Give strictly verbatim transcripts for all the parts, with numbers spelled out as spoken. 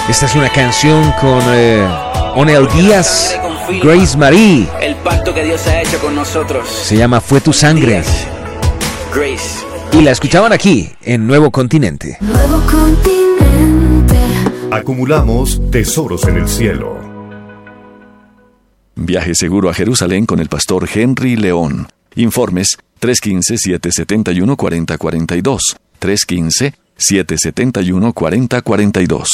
Esta es una canción con eh, Onel Díaz, Grace Marie. El pacto que Dios ha hecho con nosotros. Se llama Fue tu sangre. Grace. Y la escuchaban aquí, en Nuevo Continente. Nuevo Continente. Acumulamos tesoros en el cielo. Viaje seguro a Jerusalén con el pastor Henry León. Informes tres uno cinco, siete siete uno, cuatro cero cuatro dos. tres uno cinco, siete siete uno, cuatro cero cuatro dos.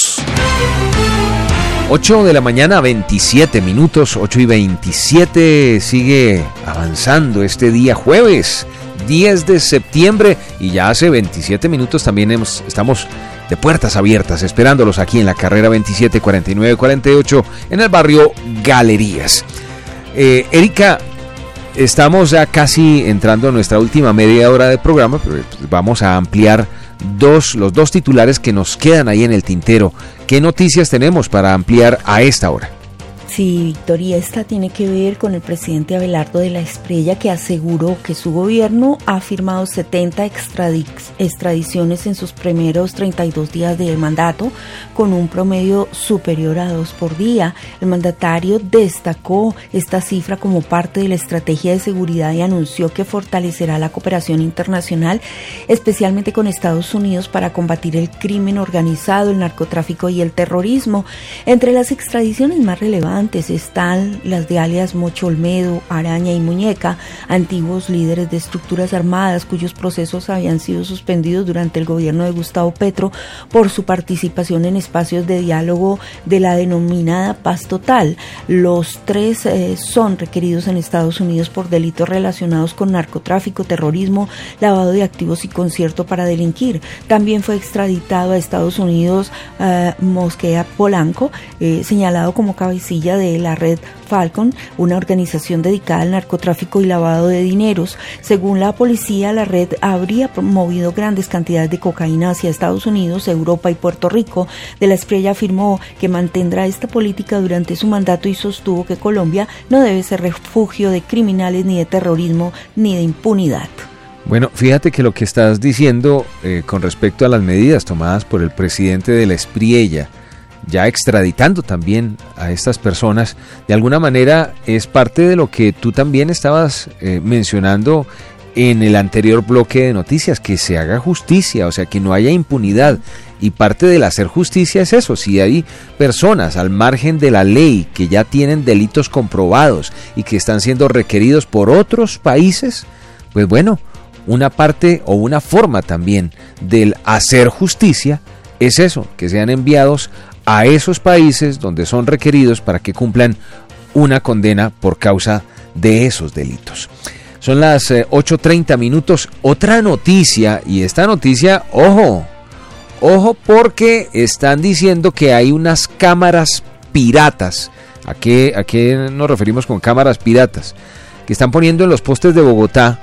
ocho de la mañana, veintisiete minutos, ocho y veintisiete. Sigue avanzando este día jueves, diez de septiembre, y ya hace veintisiete minutos también hemos, estamos de puertas abiertas, esperándolos aquí en la carrera veintisiete cuarenta y nueve cuarenta y ocho, en el barrio Galerías. Eh, Erika, estamos ya casi entrando a nuestra última media hora de programa, pero vamos a ampliar dos, los dos titulares que nos quedan ahí en el tintero. ¿Qué noticias tenemos para ampliar a esta hora? Sí, Victoria, esta tiene que ver con el presidente Abelardo de la Espriella, que aseguró que su gobierno ha firmado setenta extradic- extradiciones en sus primeros treinta y dos días de mandato, con un promedio superior a dos por día. El mandatario destacó esta cifra como parte de la estrategia de seguridad y anunció que fortalecerá la cooperación internacional, especialmente con Estados Unidos, para combatir el crimen organizado, el narcotráfico y el terrorismo. Entre las extradiciones más relevantes están las de alias Mocho Olmedo, Araña y Muñeca, antiguos líderes de estructuras armadas cuyos procesos habían sido suspendidos durante el gobierno de Gustavo Petro por su participación en espacios de diálogo de la denominada paz total. Los tres eh, son requeridos en Estados Unidos por delitos relacionados con narcotráfico, terrorismo, lavado de activos y concierto para delinquir. También fue extraditado a Estados Unidos eh, Mosquera Polanco, eh, señalado como cabecilla de la red Falcon, una organización dedicada al narcotráfico y lavado de dineros. Según la policía, la red habría movido grandes cantidades de cocaína hacia Estados Unidos, Europa y Puerto Rico. De la Espriella afirmó que mantendrá esta política durante su mandato y sostuvo que Colombia no debe ser refugio de criminales, ni de terrorismo, ni de impunidad. Bueno, fíjate que lo que estás diciendo eh, con respecto a las medidas tomadas por el presidente de la Espriella, ya extraditando también a estas personas, de alguna manera es parte de lo que tú también estabas eh, mencionando en el anterior bloque de noticias, que se haga justicia, o sea, que no haya impunidad. Y parte del hacer justicia es eso: si hay personas al margen de la ley que ya tienen delitos comprobados y que están siendo requeridos por otros países, pues bueno, una parte o una forma también del hacer justicia es eso, que sean enviados a esos países donde son requeridos para que cumplan una condena por causa de esos delitos. Son las eh, ocho treinta minutos. Otra noticia, y esta noticia, ojo, ojo, porque están diciendo que hay unas cámaras piratas. ¿A qué, a qué nos referimos con cámaras piratas? Que están poniendo en los postes de Bogotá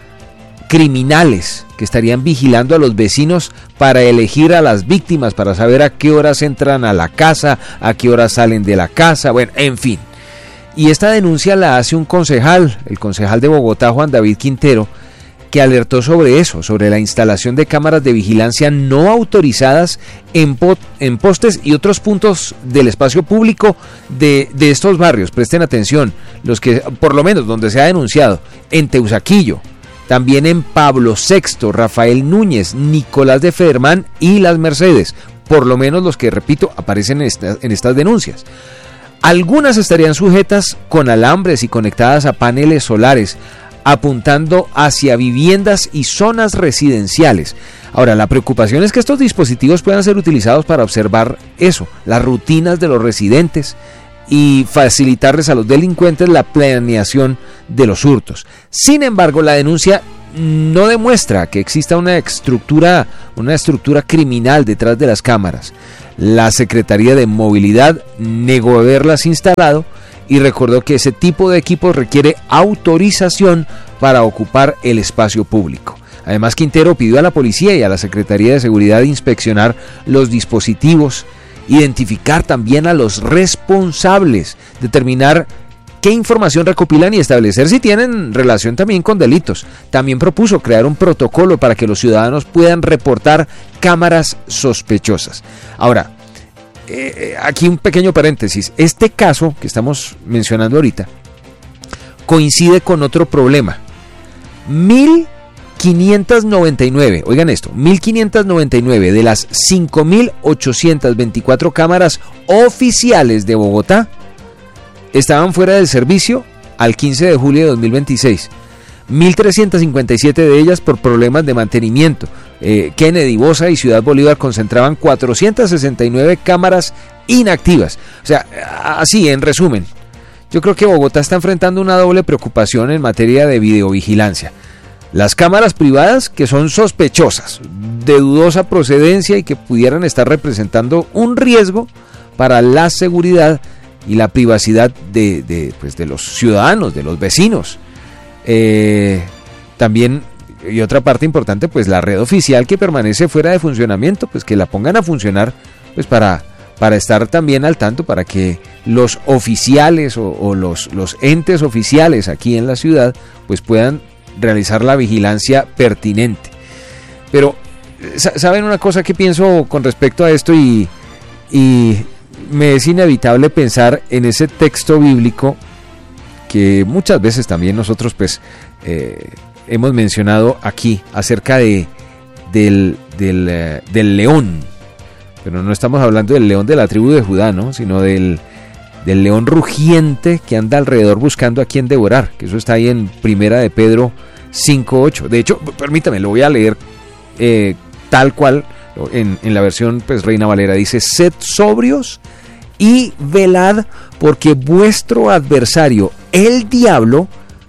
criminales que estarían vigilando a los vecinos para elegir a las víctimas, para saber a qué horas entran a la casa, a qué horas salen de la casa, bueno, en fin. Y esta denuncia la hace un concejal, el concejal de Bogotá, Juan David Quintero, que alertó sobre eso, sobre la instalación de cámaras de vigilancia no autorizadas en, po- en postes y otros puntos del espacio público de, de estos barrios. Presten atención, los que, por lo menos donde se ha denunciado, en Teusaquillo, también en Pablo sexto, Rafael Núñez, Nicolás de Federman y Las Mercedes, por lo menos los que, repito, aparecen en, esta, en estas denuncias. Algunas estarían sujetas con alambres y conectadas a paneles solares, apuntando hacia viviendas y zonas residenciales. Ahora, la preocupación es que estos dispositivos puedan ser utilizados para observar eso, las rutinas de los residentes, y facilitarles a los delincuentes la planeación de los hurtos. Sin embargo, la denuncia no demuestra que exista una estructura, una estructura criminal detrás de las cámaras. La Secretaría de Movilidad negó haberlas instalado y recordó que ese tipo de equipos requiere autorización para ocupar el espacio público. Además, Quintero pidió a la policía y a la Secretaría de Seguridad inspeccionar los dispositivos, identificar también a los responsables, determinar qué información recopilan y establecer si tienen relación también con delitos. También propuso crear un protocolo para que los ciudadanos puedan reportar cámaras sospechosas. Ahora, eh, aquí un pequeño paréntesis. Este caso que estamos mencionando ahorita coincide con otro problema. mil quinientos noventa y nueve, oigan esto, mil quinientos noventa y nueve de las cinco mil ochocientas veinticuatro cámaras oficiales de Bogotá estaban fuera del servicio al quince de julio de dos mil veintiséis. mil trescientos cincuenta y siete de ellas por problemas de mantenimiento. Eh, Kennedy, Bosa y Ciudad Bolívar concentraban cuatrocientas sesenta y nueve cámaras inactivas. O sea, así en resumen, yo creo que Bogotá está enfrentando una doble preocupación en materia de videovigilancia. Las cámaras privadas, que son sospechosas, de dudosa procedencia y que pudieran estar representando un riesgo para la seguridad y la privacidad de, de, pues de los ciudadanos, de los vecinos. Eh, también, y otra parte importante, pues la red oficial que permanece fuera de funcionamiento, pues que la pongan a funcionar, pues para, para estar también al tanto, para que los oficiales o, o los, los entes oficiales aquí en la ciudad, pues puedan realizar la vigilancia pertinente. Pero, ¿saben una cosa que pienso con respecto a esto? Y, y me es inevitable pensar en ese texto bíblico que muchas veces también nosotros pues eh, hemos mencionado aquí acerca de del, del, eh, del león, pero no estamos hablando del león de la tribu de Judá, ¿no? Sino del, del león rugiente que anda alrededor buscando a quien devorar, que eso está ahí en Primera de Pedro cinco ocho. De hecho, permítame, lo voy a leer eh, tal cual en, en la versión pues Reina Valera. Dice: sed sobrios y velad, porque vuestro adversario, el diablo,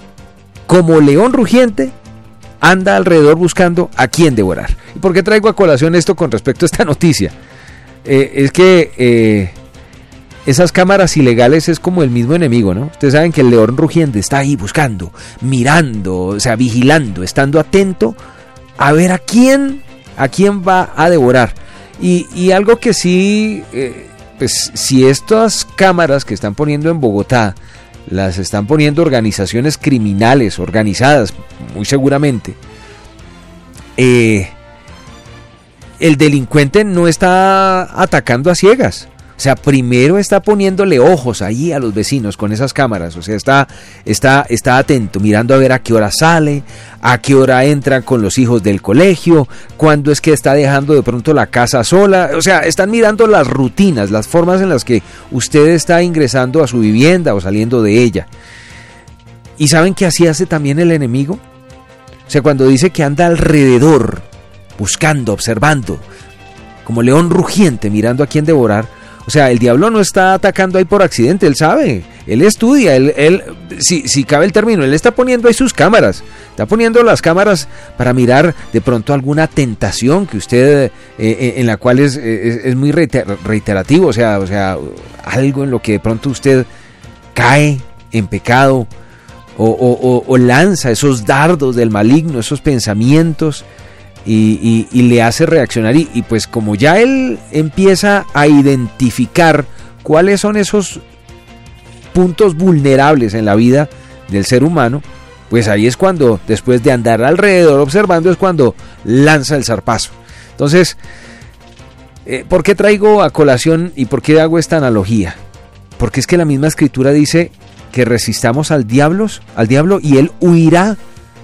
como león rugiente, anda alrededor buscando a quien devorar. ¿Y por qué traigo a colación esto con respecto a esta noticia? Eh, es que eh, esas cámaras ilegales es como el mismo enemigo, ¿no? Ustedes saben que el león rugiente está ahí buscando, mirando, o sea, vigilando, estando atento a ver a quién, a quién va a devorar. Y, y algo que sí... Eh, pues si estas cámaras que están poniendo en Bogotá las están poniendo organizaciones criminales organizadas, muy seguramente, eh, el delincuente no está atacando a ciegas. O sea, primero está poniéndole ojos ahí a los vecinos con esas cámaras. O sea, está, está, está atento, mirando a ver a qué hora sale, a qué hora entra con los hijos del colegio, cuándo es que está dejando de pronto la casa sola. O sea, están mirando las rutinas, las formas en las que usted está ingresando a su vivienda o saliendo de ella. ¿Y saben qué así hace también el enemigo? O sea, cuando dice que anda alrededor, buscando, observando, como león rugiente, mirando a quién devorar. O sea, el diablo no está atacando ahí por accidente, él sabe, él estudia, él, él si, si cabe el término, él está poniendo ahí sus cámaras, está poniendo las cámaras para mirar de pronto alguna tentación que usted, eh, en la cual es, es, es muy reiterativo, o sea, o sea, algo en lo que de pronto usted cae en pecado, o, o, o, o lanza esos dardos del maligno, esos pensamientos, Y, y, y le hace reaccionar y, y pues como ya él empieza a identificar cuáles son esos puntos vulnerables en la vida del ser humano, pues ahí es cuando, después de andar alrededor observando, es cuando lanza el zarpazo. Entonces, eh, ¿por qué traigo a colación y por qué hago esta analogía? Porque es que la misma escritura dice que resistamos al diablo, al diablo y él huirá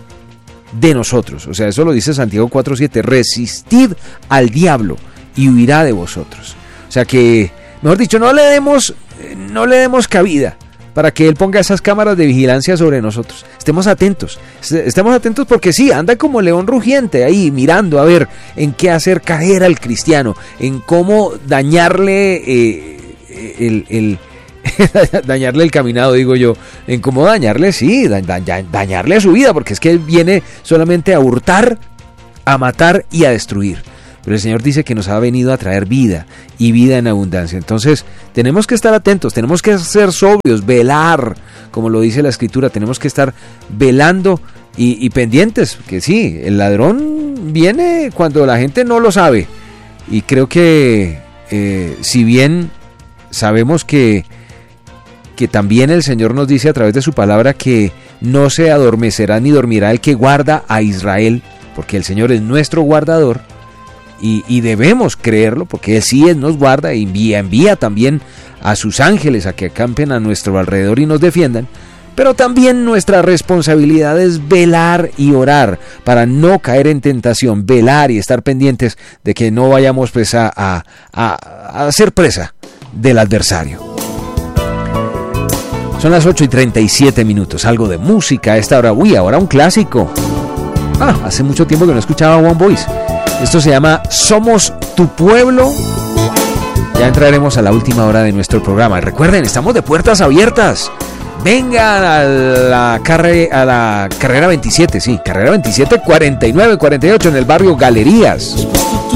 de nosotros. O sea, eso lo dice Santiago cuatro siete, resistid al diablo y huirá de vosotros. O sea que, mejor dicho, no le demos no le demos cabida para que él ponga esas cámaras de vigilancia sobre nosotros. Estemos atentos, estemos atentos porque sí, anda como león rugiente ahí mirando a ver en qué hacer caer al cristiano, en cómo dañarle eh, el, el dañarle el caminado, digo yo, en cómo dañarle, sí, da, da, dañarle su vida, porque es que él viene solamente a hurtar, a matar y a destruir. Pero el Señor dice que nos ha venido a traer vida y vida en abundancia. Entonces tenemos que estar atentos, tenemos que ser sobrios, velar, como lo dice la Escritura, tenemos que estar velando y, y pendientes, que sí, el ladrón viene cuando la gente no lo sabe. Y creo que eh, si bien sabemos que que también el Señor nos dice a través de su palabra que no se adormecerá ni dormirá el que guarda a Israel, porque el Señor es nuestro guardador, y, y debemos creerlo, porque Él sí nos guarda e envía, envía también a sus ángeles a que acampen a nuestro alrededor y nos defiendan. Pero también nuestra responsabilidad es velar y orar para no caer en tentación, velar y estar pendientes de que no vayamos pues a, a, a, a ser presa del adversario. Son las ocho y treinta y siete minutos, algo de música a esta hora. Uy, ahora un clásico. Ah, hace mucho tiempo que no escuchaba One Voice. Esto se llama Somos tu Pueblo. Ya entraremos a la última hora de nuestro programa. Recuerden, estamos de puertas abiertas. Vengan a la, carre, a la carrera veintisiete, sí, carrera veintisiete, cuarenta y nueve cuarenta y ocho en el barrio Galerías.